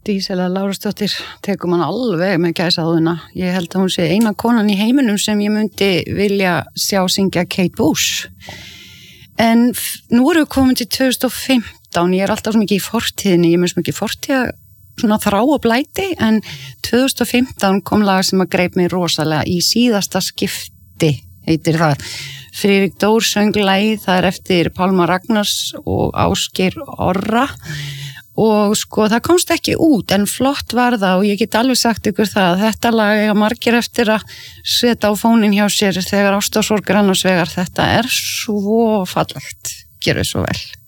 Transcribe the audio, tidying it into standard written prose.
Dísela Lárusdóttir tekur mann alveg með gæsaðuna. Ég held að hún sé eina konan í heiminum sem ég myndi vilja sjá syngja Kate Bush. En nú erum við komin til 2015, ég alltaf svo mikið í fortíðinni, ég svo mikið fortíða svona þrá og blæti, en 2015 kom lag sem að greip mig rosalega í síðasta skipti, heitir það. Friðrik Dór söng lagið, það eftir Pálma Ragnars og Ásgeir Orra. Og sko það komst ekki út en flott var það og ég get alveg sagt ykkur það að þetta lag eiga margir eftir að setja á fóninn hjá sér þegar ást og sorg er annars vegar, þetta svo fallegt, gerðu svo vel.